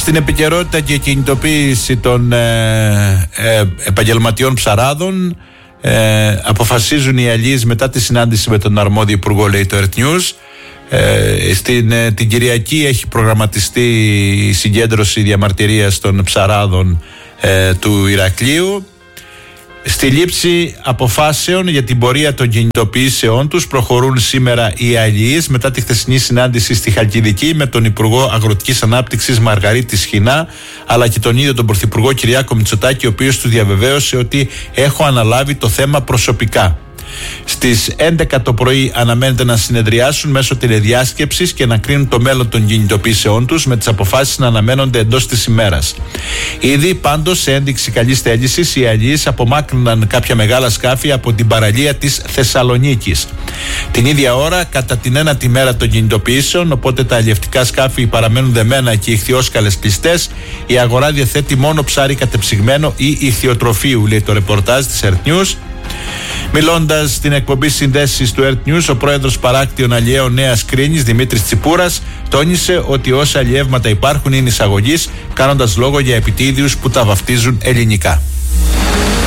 Στην επικαιρότητα και κινητοποίηση των επαγγελματιών ψαράδων, αποφασίζουν οι αλλοίς μετά τη συνάντηση με τον αρμόδιο υπουργό, λέει το Earth News. Την Κυριακή έχει προγραμματιστεί η συγκέντρωση διαμαρτυρίας των ψαράδων του Ηρακλείου. Στη λήψη αποφάσεων για την πορεία των κινητοποιήσεών τους προχωρούν σήμερα οι αλλοίς μετά τη χθεσινή συνάντηση στη Χαλκιδική με τον Υπουργό Αγροτικής Ανάπτυξης Μαργαρίτη Σχοινά, αλλά και τον ίδιο τον Πρωθυπουργό Κυριάκο Μητσοτάκη, ο οποίος του διαβεβαίωσε ότι έχω αναλάβει το θέμα προσωπικά. Στις 11 το πρωί αναμένεται να συνεδριάσουν μέσω τηλεδιάσκεψης και να κρίνουν το μέλλον των κινητοποιήσεών τους, με τις αποφάσεις να αναμένονται εντός της ημέρας. Ήδη πάντως, σε ένδειξη καλής θέλησης, οι αλλοίς απομάκρυναν κάποια μεγάλα σκάφη από την παραλία της Θεσσαλονίκης την ίδια ώρα κατά την ένατη μέρα των κινητοποιήσεων, οπότε τα αλλιευτικά σκάφη παραμένουν δεμένα και οι ιχθυόσκαλες κλειστές. Η αγορά διαθέτει μόνο ψάρι κατεψυγμένο ή ιχθυοτροφίου, λέει το ρεπορτάζ της Earth News. Μιλώντας στην εκπομπή Συνδέσεις του Earth News, ο πρόεδρος παράκτιων αλλιέων Νέας Κρίνης, Δημήτρης Τσιπούρας, τόνισε ότι όσα αλλιεύματα υπάρχουν είναι εισαγωγής, κάνοντας λόγο για επιτίδιους που τα βαφτίζουν ελληνικά.